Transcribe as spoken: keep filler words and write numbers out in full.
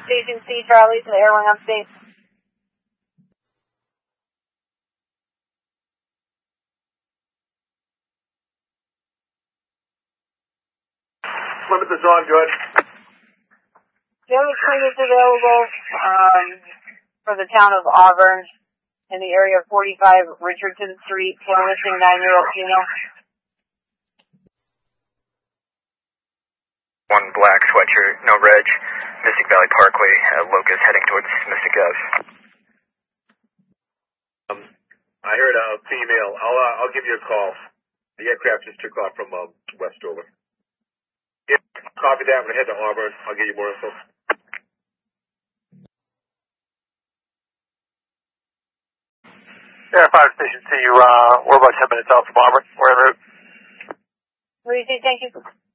Station C, Charlie, to the Airwing Upstate. Plymouth is on, good. The other train is available um, for the town of Auburn in the area of forty-five Richardson Street for a missing nine-year-old female. One black sweatshirt, no reg, Mystic Valley Parkway, uh, Locust heading towards Mystic Ave. Um, I heard a female. I'll uh, I'll give you a call. The aircraft just took off from um, Westover. Yeah, copy that. I'm gonna head to Auburn. I'll give you more info. Air five Station C, uh, we're about ten minutes out from Auburn. We're en route. Reedy, thank you.